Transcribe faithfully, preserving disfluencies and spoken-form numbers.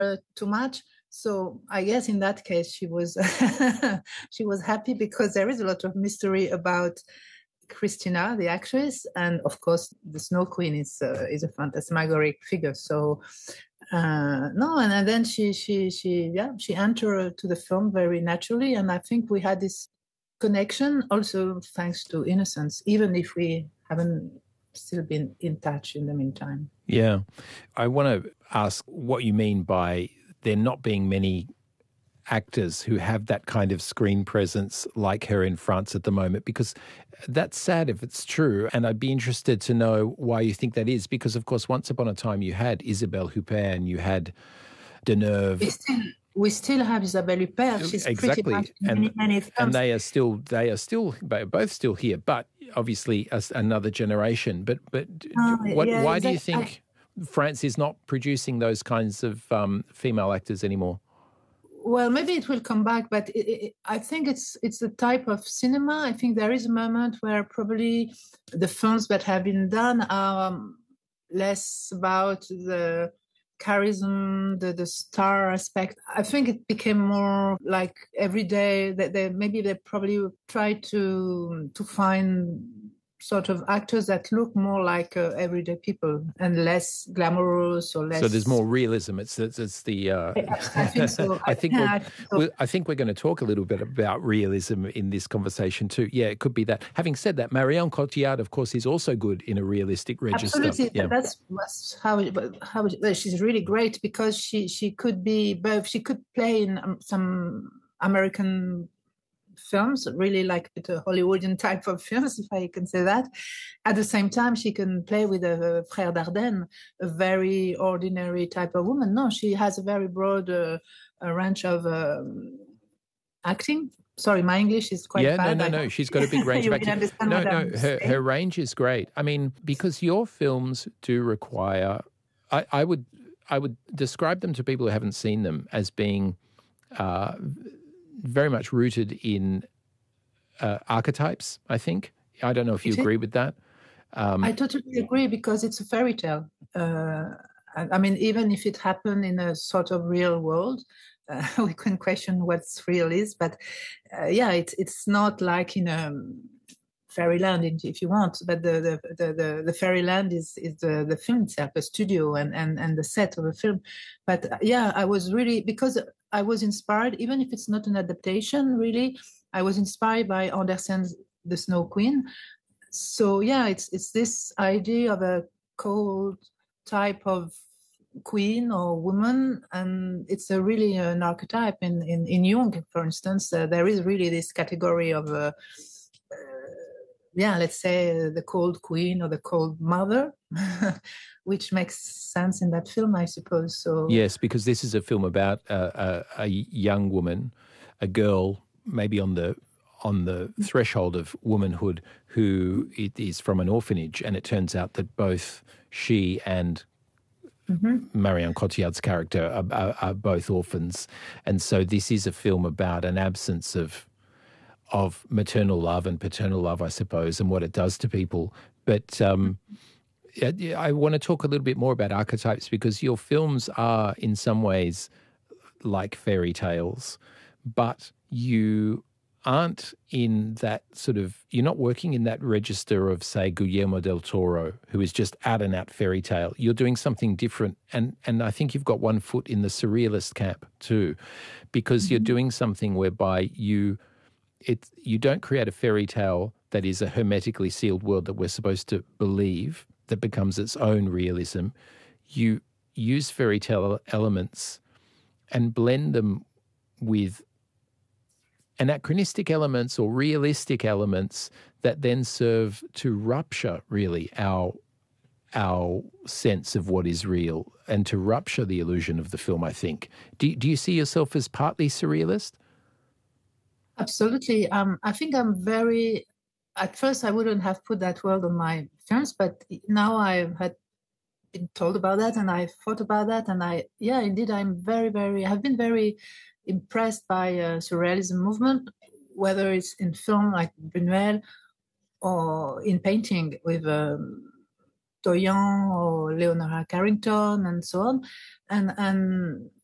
her too much. So I guess in that case, she was she was happy because there is a lot of mystery about Christina, the actress, and of course, the Snow Queen is uh, is a phantasmagoric figure. So uh, no, and, and then she she she yeah she entered to the film very naturally, and I think we had this connection also thanks to Innocence, even if we haven't still been in touch in the meantime. Yeah, I want to ask what you mean by there not being many actors who have that kind of screen presence like her in France at the moment, because that's sad if it's true. And I'd be interested to know why you think that is, because, of course, once upon a time you had Isabelle Huppert and you had Deneuve. We still, we still have Isabelle Huppert. She's exactly. pretty much in and, many, many films. And they are still, they are still, both still here, but obviously as another generation. But, but Oh, what, yeah, why do you exactly. think France is not producing those kinds of um, female actors anymore? Well, maybe it will come back, but it, it, I think it's it's a type of cinema. I think there is a moment where probably the films that have been done are um, less about the charisma, the, the star aspect. I think it became more like every day that they maybe they probably try to to find sort of actors that look more like uh, everyday people and less glamorous or less. So there's more realism. It's it's, it's the. Uh, I think so. I think yeah, we'll, I think so. we'll, I think we're going to talk a little bit about realism in this conversation too. Yeah, it could be that. Having said that, Marion Cotillard, of course, is also good in a realistic register. Absolutely, yeah. that's, that's how how well, she's really great because she she could be both. She could play in um, some American films, really like the Hollywoodian type of films, if I can say that. At the same time, she can play with a, a Frère Dardenne, a very ordinary type of woman. No, she has a very broad uh, a range of um, acting. Sorry, my English is quite yeah, bad. no, no, no. She's got a big range of acting. No, no, her, her range is great. I mean, because your films do require, I, I would, I would describe them to people who haven't seen them as being uh, very much rooted in uh, archetypes, I think. I don't know if you agree with that. Um, I totally agree because it's a fairy tale. Uh, I mean, even if it happened in a sort of real world, uh, we can question what's real is. But uh, yeah, it's it's not like in a fairyland, if you want. But the the the, the, the fairyland is is the, the film itself, the studio and, and, and the set of the film. But uh, yeah, I was really, because I was inspired, even if it's not an adaptation, really, I was inspired by Andersen's The Snow Queen. So yeah, it's it's this idea of a cold type of queen or woman, and it's a really an archetype. In in, in Jung, for instance, uh, there is really this category of uh, uh, yeah, let's say uh, the cold queen or the cold mother, which makes sense in that film, I suppose. So yes, because this is a film about a, a, a young woman, a girl, maybe on the on the threshold of womanhood, who it is from an orphanage, and it turns out that both she and mm-hmm. Marion Cotillard's character are, are, are both orphans, and so this is a film about an absence of of maternal love and paternal love, I suppose, and what it does to people. But um, I, I want to talk a little bit more about archetypes, because your films are in some ways like fairy tales, but you aren't in that sort of, you're not working in that register of, say, Guillermo del Toro, who is just out and out fairy tale. You're doing something different. And, and I think you've got one foot in the surrealist camp too, because mm-hmm. you're doing something whereby you, it, you don't create a fairy tale that is a hermetically sealed world that we're supposed to believe, that becomes its own realism. You use fairy tale elements and blend them with anachronistic elements or realistic elements that then serve to rupture really our our sense of what is real and to rupture the illusion of the film, I think. Do, do you see yourself as partly surrealist? Absolutely. Um, I think I'm very, at first I wouldn't have put that word on my films, but now I had been told about that and I thought about that, and I, yeah, indeed, I'm very, very, I've been very impressed by uh, surrealism movement, whether it's in film like Buñuel or in painting with um, Doyen or Leonora Carrington and so on. And and